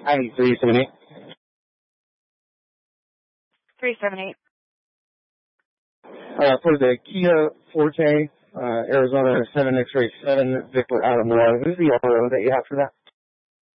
I'm 378. 378. For the Kia Forte, Arizona 7 X-ray 7 Victor Adam Who's the RO that you have for that?